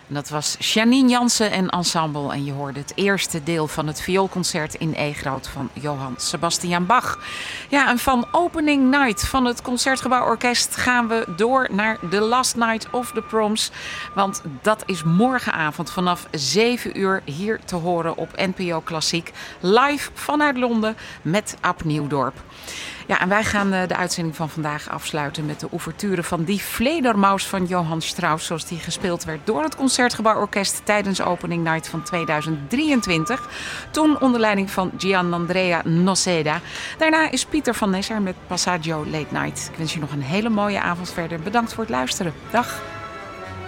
En dat was Janine Jansen en Ensemble. En je hoorde het eerste deel van het vioolconcert in E-groot van Johann Sebastian Bach. Ja, en van Opening Night van het Concertgebouworkest gaan we door naar The Last Night of the Proms. Want dat is morgenavond vanaf 7 uur hier te horen op NPO Klassiek. Live vanuit Londen met Ab Nieuwdorp. Ja, en wij gaan de uitzending van vandaag afsluiten met de ouverture van Die Fledermaus van Johann Strauss, zoals die gespeeld werd door het Concertgebouworkest tijdens Opening Night van 2023. Toen onder leiding van Gianandrea Noceda. Daarna is Pieter van Nesser met Passaggio Late Night. Ik wens je nog een hele mooie avond verder. Bedankt voor het luisteren. Dag.